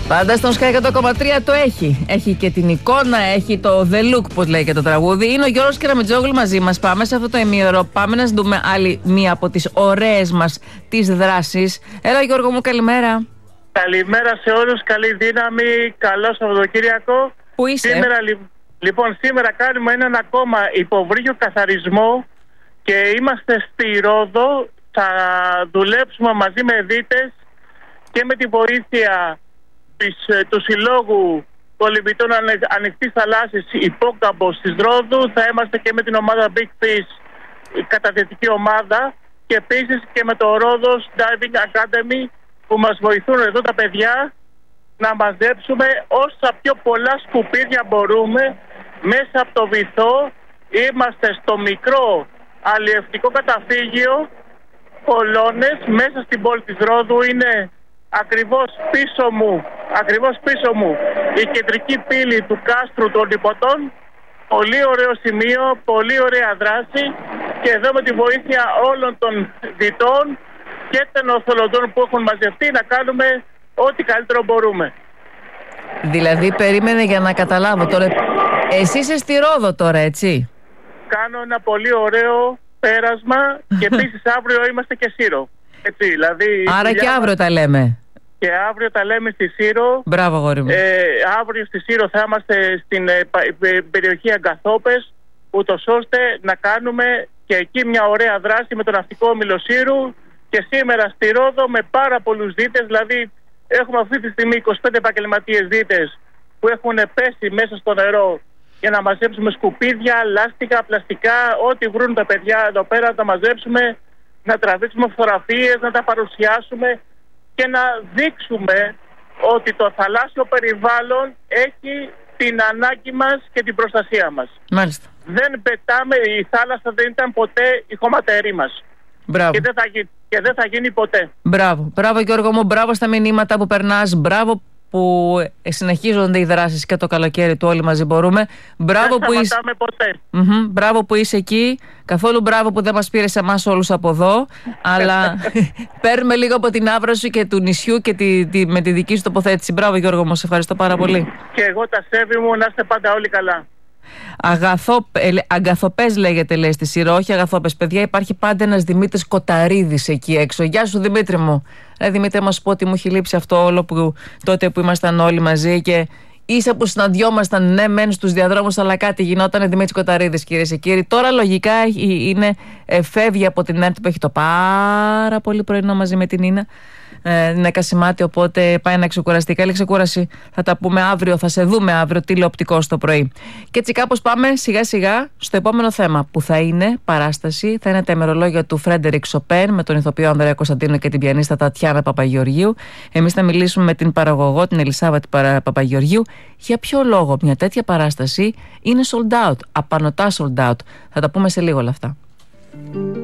Πάντα στον Sky 100,3 το έχει. Έχει και την εικόνα, έχει το The Look, πώς λέει και το τραγούδι. Είναι ο Γιώργος Κεραμετζόγλου μαζί μας. Πάμε σε αυτό το ημίωρο. Πάμε να δούμε άλλη μία από τις ωραίες μας τις δράσεις. Έλα Γιώργο μου, καλημέρα. Καλημέρα σε όλους, καλή δύναμη, καλό Σαββατοκύριακο. Πού είσαι? Σήμερα κάνουμε έναν ακόμα υποβρύχιο καθαρισμό και είμαστε στη Ρόδο. Θα δουλέψουμε μαζί με δίτες και με τη βοήθεια του Συλλόγου Κολυμβητών Ανοιχτής Θαλάσσης Υπόκαμπος της Ρόδου. Θα είμαστε και με την ομάδα Big Fish, η καταδυτική ομάδα, και επίσης και με το Ρόδος Diving Academy, που μας βοηθούν εδώ τα παιδιά να μαζέψουμε όσα πιο πολλά σκουπίδια μπορούμε μέσα από το βυθό. Είμαστε στο μικρό αλλιευτικό καταφύγιο Κολώνες, μέσα στην πόλη της Ρόδου. Είναι ακριβώς πίσω μου η κεντρική πύλη του κάστρου των Λιποτών. Πολύ ωραίο σημείο, πολύ ωραία δράση, και εδώ με τη βοήθεια όλων των διτών και των οθελοντών που έχουν μαζευτεί να κάνουμε ό,τι καλύτερο μπορούμε. Δηλαδή περίμενε για να καταλάβω τώρα. Εσύ είσαι στη Ρόδο τώρα, έτσι? Κάνω ένα πολύ ωραίο πέρασμα και επίσης αύριο είμαστε και Σύρο. Έτσι, δηλαδή, άρα και αύριο τα λέμε. Και αύριο τα λέμε στη Σύρο. Μπράβο γόρι μου. Αύριο στη Σύρο θα είμαστε στην περιοχή Αγκαθόπες, ούτως ώστε να κάνουμε και εκεί μια ωραία δράση με το ναυτικό όμιλο Σύρου. Και σήμερα στη Ρόδο με πάρα πολλούς δίτες, δηλαδή έχουμε αυτή τη στιγμή 25 επαγγελματίες δίτες που έχουν πέσει μέσα στο νερό για να μαζέψουμε σκουπίδια, λάστιχα, πλαστικά, ό,τι βρουν τα παιδιά εδώ πέρα, να τα μαζέψουμε, να τραβήξουμε φωτογραφίες, να τα παρουσιάσουμε και να δείξουμε ότι το θαλάσσιο περιβάλλον έχει την ανάγκη μας και την προστασία μας. Μάλιστα. Δεν πετάμε, η θάλασσα δεν ήταν ποτέ η χωματερή μας. Μπράβο. Και δεν θα γίνει ποτέ. Μπράβο. Μπράβο Γιώργο μου, μπράβο στα μηνύματα που περνάς, μπράβο που συνεχίζονται οι δράσεις και το καλοκαίρι του όλοι μαζί μπορούμε. Μπράβο δεν σταματάμε ποτέ. Μπράβο που είσαι εκεί. Καθόλου μπράβο που δεν μας πήρες εμάς όλους από εδώ. Αλλά παίρνουμε λίγο από την άβρα σου και του νησιού και με τη δική σου τοποθέτηση. Μπράβο Γιώργο μου, σε ευχαριστώ πάρα πολύ. Και εγώ τα σέβη μου, να είστε πάντα όλοι καλά. Αγκαθοπές λέγεται, λέει στη Σύρο. Όχι αγαθόπες, παιδιά, υπάρχει πάντα ένας Δημήτρης Κοταρίδης εκεί έξω. Γεια σου Δημήτρη μου. Δημήτρη, μας πω ότι μου έχει λείψει αυτό όλο τότε που ήμασταν όλοι μαζί και ίσα που συναντιόμασταν, ναι, μεν στους διαδρόμους, αλλά κάτι γινόταν. Δημήτρης Κοταρίδης, κυρίες και κύριοι. Τώρα λογικά φεύγει από την ΕΡΤ που έχει το πάρα πολύ πρωινό μαζί με την Ίνα. Είναι κασιμάτι, οπότε πάει να ξεκουραστεί. Καλή ξεκούραση. Θα τα πούμε αύριο, θα σε δούμε αύριο τηλεοπτικό το πρωί. Και έτσι κάπως πάμε σιγά σιγά στο επόμενο θέμα, που θα είναι παράσταση. Θα είναι τα ημερολόγια του Φρέντερικ Σοπέν με τον ηθοποιό Ανδρέα Κωνσταντίνο και την πιανίστα Τατιάνα Παπαγεωργίου. Εμείς θα μιλήσουμε με την παραγωγό, την Ελισάβετ Παπαγεωργίου, για ποιο λόγο μια τέτοια παράσταση είναι sold out, απανωτά sold out. Θα τα πούμε σε λίγο όλα αυτά.